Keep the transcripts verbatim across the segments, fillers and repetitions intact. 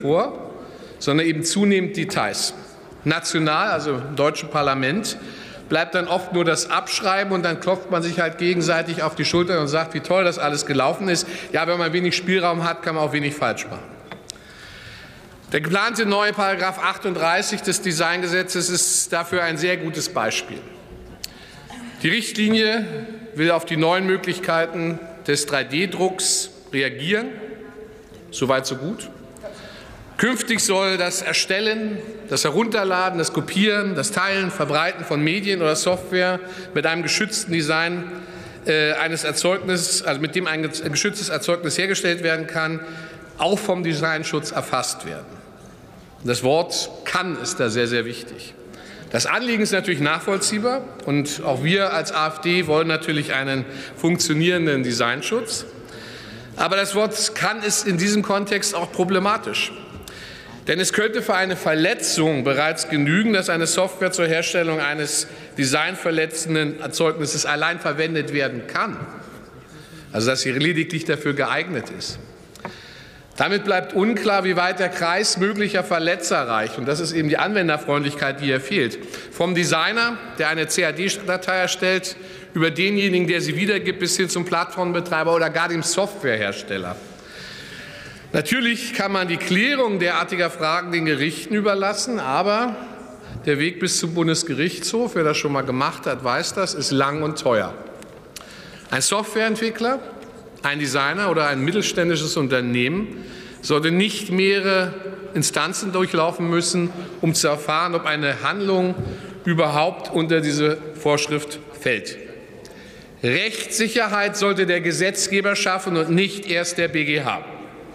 vor, sondern eben zunehmend Details. National, also im deutschen Parlament, bleibt dann oft nur das Abschreiben und dann klopft man sich halt gegenseitig auf die Schulter und sagt, wie toll das alles gelaufen ist. Ja, wenn man wenig Spielraum hat, kann man auch wenig falsch machen. Der geplante neue Paragraph achtunddreißig des Designgesetzes ist dafür ein sehr gutes Beispiel. Die Richtlinie will auf die neuen Möglichkeiten des drei D Drucks reagieren. Soweit, so gut. Künftig soll das Erstellen, das Herunterladen, das Kopieren, das Teilen, Verbreiten von Medien oder Software mit einem geschützten Design äh, eines Erzeugnisses, also mit dem ein geschütztes Erzeugnis hergestellt werden kann, auch vom Designschutz erfasst werden. Das Wort kann ist da sehr, sehr wichtig. Das Anliegen ist natürlich nachvollziehbar und auch wir als AfD wollen natürlich einen funktionierenden Designschutz. Aber das Wort kann ist in diesem Kontext auch problematisch. Denn es könnte für eine Verletzung bereits genügen, dass eine Software zur Herstellung eines designverletzenden Erzeugnisses allein verwendet werden kann. Also dass sie lediglich dafür geeignet ist. Damit bleibt unklar, wie weit der Kreis möglicher Verletzer reicht. Und das ist eben die Anwenderfreundlichkeit, die hier fehlt. Vom Designer, der eine C A D-Datei erstellt, über denjenigen, der sie wiedergibt, bis hin zum Plattformbetreiber oder gar dem Softwarehersteller. Natürlich kann man die Klärung derartiger Fragen den Gerichten überlassen, aber der Weg bis zum Bundesgerichtshof, wer das schon mal gemacht hat, weiß das, ist lang und teuer. Ein Softwareentwickler, ein Designer oder ein mittelständisches Unternehmen sollte nicht mehrere Instanzen durchlaufen müssen, um zu erfahren, ob eine Handlung überhaupt unter diese Vorschrift fällt. Rechtssicherheit sollte der Gesetzgeber schaffen und nicht erst der B G H.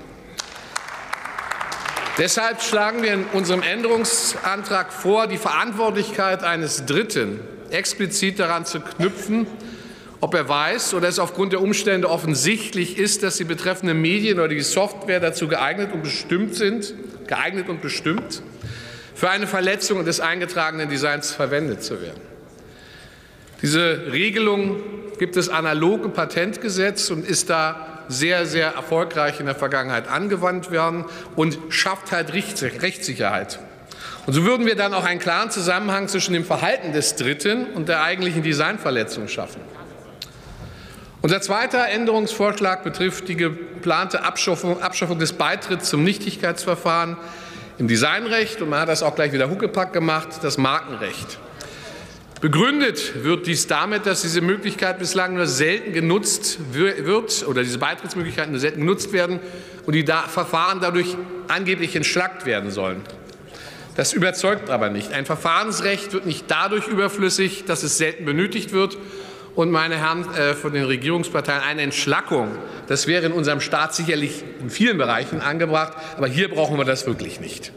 Deshalb schlagen wir in unserem Änderungsantrag vor, die Verantwortlichkeit eines Dritten explizit daran zu knüpfen, ob er weiß oder es aufgrund der Umstände offensichtlich ist, dass die betreffenden Medien oder die Software dazu geeignet und bestimmt sind, geeignet und bestimmt, für eine Verletzung des eingetragenen Designs verwendet zu werden. Diese Regelung gibt es analog im Patentgesetz und ist da sehr, sehr erfolgreich in der Vergangenheit angewandt werden und schafft halt Rechtssicherheit. Und so würden wir dann auch einen klaren Zusammenhang zwischen dem Verhalten des Dritten und der eigentlichen Designverletzung schaffen. Unser zweiter Änderungsvorschlag betrifft die geplante Abschaffung, Abschaffung des Beitritts zum Nichtigkeitsverfahren im Designrecht, und man hat das auch gleich wieder huckepack gemacht, das Markenrecht. Begründet wird dies damit, dass diese Möglichkeit bislang nur selten genutzt wird oder diese Beitrittsmöglichkeiten nur selten genutzt werden und die Verfahren dadurch angeblich entschlackt werden sollen. Das überzeugt aber nicht. Ein Verfahrensrecht wird nicht dadurch überflüssig, dass es selten benötigt wird. Und, meine Herren äh, von den Regierungsparteien, eine Entschlackung, das wäre in unserem Staat sicherlich in vielen Bereichen angebracht, aber hier brauchen wir das wirklich nicht.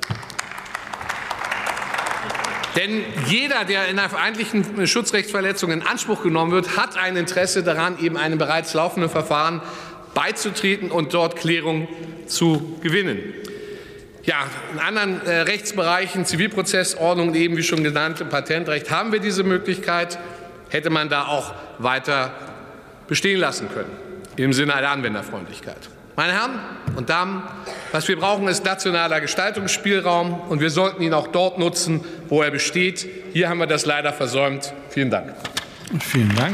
Denn jeder, der in einer vereinheitlichten Schutzrechtsverletzung in Anspruch genommen wird, hat ein Interesse daran, eben einem bereits laufenden Verfahren beizutreten und dort Klärung zu gewinnen. Ja, in anderen äh, Rechtsbereichen, Zivilprozessordnung, eben wie schon genannt, im Patentrecht haben wir diese Möglichkeit. Hätte man da auch weiter bestehen lassen können, im Sinne der Anwenderfreundlichkeit. Meine Herren und Damen, was wir brauchen, ist nationaler Gestaltungsspielraum, und wir sollten ihn auch dort nutzen, wo er besteht. Hier haben wir das leider versäumt. Vielen Dank. Vielen Dank.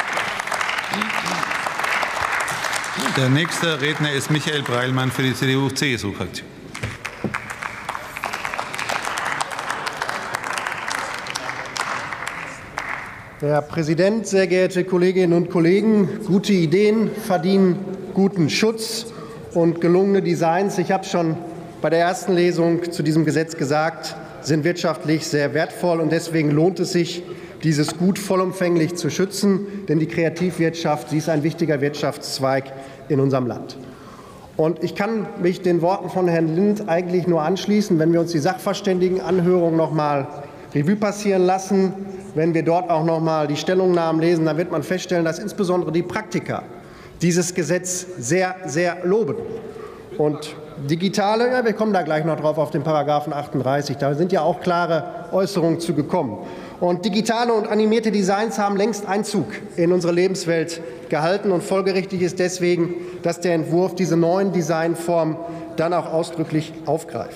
Der nächste Redner ist Michael Breilmann für die C D U C S U-Fraktion. Herr Präsident, sehr geehrte Kolleginnen und Kollegen! Gute Ideen verdienen guten Schutz und gelungene Designs, ich habe es schon bei der ersten Lesung zu diesem Gesetz gesagt, sind wirtschaftlich sehr wertvoll, und deswegen lohnt es sich, dieses Gut vollumfänglich zu schützen, denn die Kreativwirtschaft, sie ist ein wichtiger Wirtschaftszweig in unserem Land. Und ich kann mich den Worten von Herrn Lind eigentlich nur anschließen, wenn wir uns die Sachverständigenanhörung noch mal Revue passieren lassen. Wenn wir dort auch noch mal die Stellungnahmen lesen, dann wird man feststellen, dass insbesondere die Praktiker dieses Gesetz sehr, sehr loben. Und digitale, ja, wir kommen da gleich noch drauf auf den Paragraphen achtunddreißig, da sind ja auch klare Äußerungen zu gekommen. Und digitale und animierte Designs haben längst Einzug in unsere Lebenswelt gehalten, und folgerichtig ist deswegen, dass der Entwurf diese neuen Designformen dann auch ausdrücklich aufgreift.